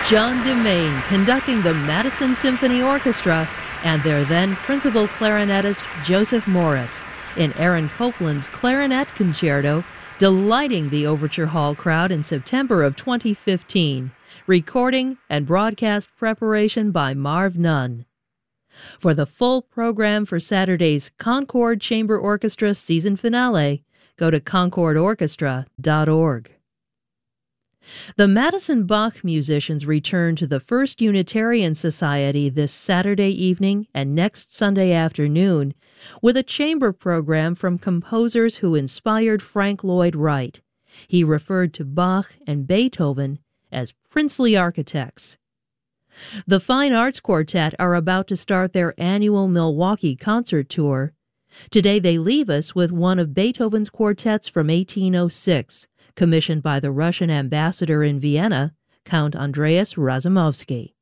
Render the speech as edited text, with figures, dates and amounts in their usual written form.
John DeMaine conducting the Madison Symphony Orchestra and their then principal clarinetist Joseph Morris in Aaron Copland's Clarinet Concerto, delighting the Overture Hall crowd in September of 2015. Recording and broadcast preparation by Marv Nunn. For the full program for Saturday's Concord Chamber Orchestra season finale, go to concordorchestra.org. The Madison Bach musicians return to the First Unitarian Society this Saturday evening and next Sunday afternoon with a chamber program from composers who inspired Frank Lloyd Wright. He referred to Bach and Beethoven as princely architects. The Fine Arts Quartet are about to start their annual Milwaukee concert tour. Today they leave us with one of Beethoven's quartets from 1806, commissioned by the Russian ambassador in Vienna, Count Andreas Razumovsky.